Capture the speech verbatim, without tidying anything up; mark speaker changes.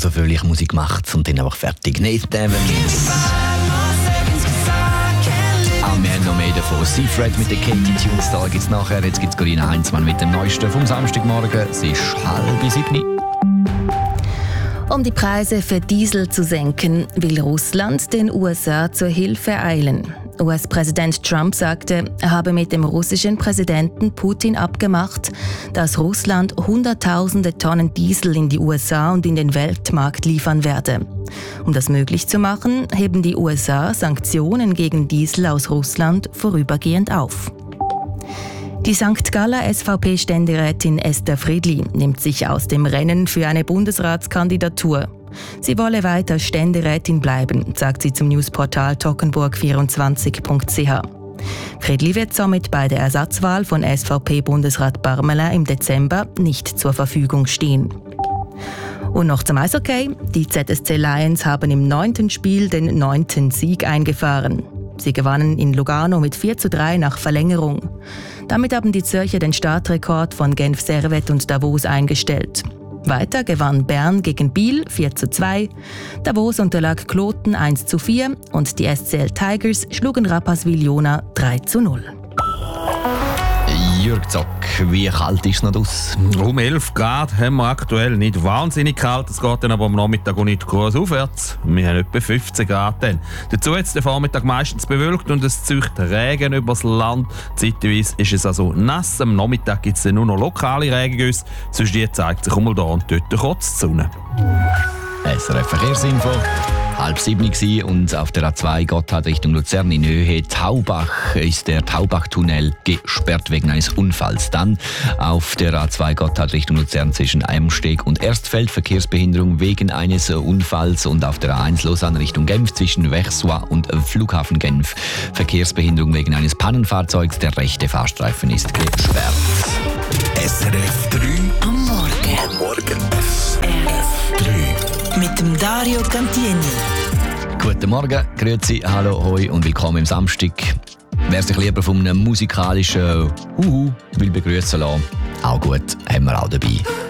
Speaker 1: so fröhliche Musik macht und dann einfach fertig. Nicht Evans. Ah, wir haben noch mehr davon. Seafred mit den Katie Tunes, da gibt es nachher. Jetzt gibt es Corinna Heinzmann mit dem Neuesten vom Samstagmorgen. Es ist halb sieben.
Speaker 2: Um die Preise für Diesel zu senken, will Russland den U S A zur Hilfe eilen. U S-Präsident Trump sagte, er habe mit dem russischen Präsidenten Putin abgemacht, dass Russland Hunderttausende Tonnen Diesel in die U S A und in den Weltmarkt liefern werde. Um das möglich zu machen, heben die U S A Sanktionen gegen Diesel aus Russland vorübergehend auf. Die Sankt Galler S V P-Ständerätin Esther Friedli nimmt sich aus dem Rennen für eine Bundesratskandidatur. Sie wolle weiter Ständerätin bleiben, sagt sie zum Newsportal toggenburg vierundzwanzig punkt c h. Friedli wird somit bei der Ersatzwahl von S V P-Bundesrat Barmela im Dezember nicht zur Verfügung stehen. Und noch zum Eishockey. Die Z S C Lions haben im neunten Spiel den neunten Sieg eingefahren. Sie gewannen in Lugano mit vier zu drei nach Verlängerung. Damit haben die Zürcher den Startrekord von Genf Servette und Davos eingestellt. Weiter gewann Bern gegen Biel vier zu zwei, Davos unterlag Kloten eins zu vier und die S C L Tigers schlugen Rapperswil-Jona drei zu null.
Speaker 1: Jürg Zock, wie kalt ist es noch draus?
Speaker 3: Um elf Grad haben wir aktuell, nicht wahnsinnig kalt, es geht dann aber am Nachmittag auch nicht groß aufwärts. Wir haben etwa fünfzehn Grad dann. Dazu jetzt der Vormittag meistens bewölkt und es zieht Regen übers Land. Zeitweise ist es also nass, am Nachmittag gibt es nur noch lokale Regengüsse, sonst die zeigt sich einmal da und dort kurz die Sonne.
Speaker 1: S R F Verkehrsinfo. Halb sieben war und auf der A zwei Gotthard Richtung Luzern in Höhe Taubach ist der Taubach-Tunnel gesperrt wegen eines Unfalls. Dann auf der A zwei Gotthard Richtung Luzern zwischen Eimsteg und Erstfeld Verkehrsbehinderung wegen eines Unfalls und auf der A eins Lausanne Richtung Genf zwischen Wechswa und Flughafen Genf Verkehrsbehinderung wegen eines Pannenfahrzeugs. Der rechte Fahrstreifen ist gesperrt.
Speaker 4: S R F drei am Morgen. Am Morgen. S R F drei. Mit dem Dario Cantieni.
Speaker 1: Guten Morgen, grüezi, hallo, hoi und willkommen am Samstag. Wer sich lieber von einem musikalischen Huhu will begrüßen lassen, auch gut, haben wir auch dabei.